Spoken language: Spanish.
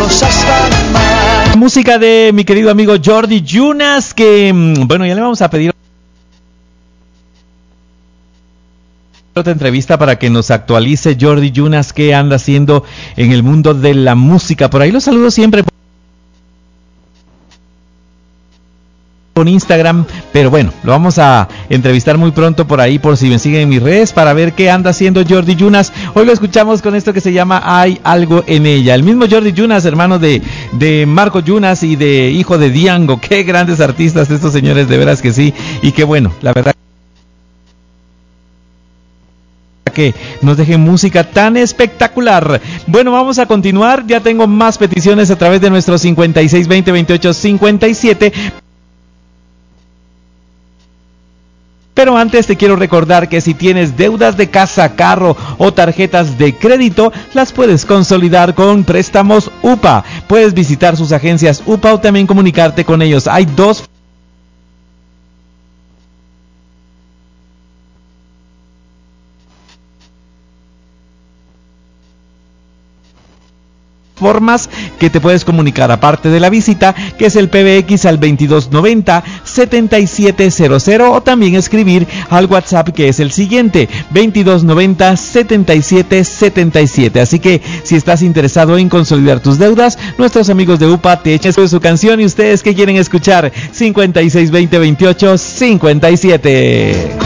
cosas van mal. Música de mi querido amigo Jordi Yunas, que bueno, ya le vamos a pedir otra entrevista para que nos actualice Jordi Yunas qué anda haciendo en el mundo de la música. Por ahí los saludo siempre por Instagram, pero bueno, lo vamos a entrevistar muy pronto por ahí, por si me siguen en mis redes, para ver qué anda haciendo Jordi Yunas. Hoy lo escuchamos con esto que se llama Hay algo en ella. El mismo Jordi Yunas, hermano de Marco Yunas y de hijo de Diango. Qué grandes artistas estos señores, de veras que sí. Y qué bueno, la verdad que nos dejen música tan espectacular. Bueno, vamos a continuar. Ya tengo más peticiones a través de nuestro 56 20 28 57. Pero antes te quiero recordar que si tienes deudas de casa, carro o tarjetas de crédito, las puedes consolidar con Préstamos UPA. Puedes visitar sus agencias UPA o también comunicarte con ellos. Hay dos formas que te puedes comunicar, aparte de la visita, que es el PBX al 2290-7700, o también escribir al WhatsApp, que es el siguiente, 2290-7777. Así que si estás interesado en consolidar tus deudas, nuestros amigos de UPA te echan su canción. ¿Y ustedes qué quieren escuchar? 56 20 28 57.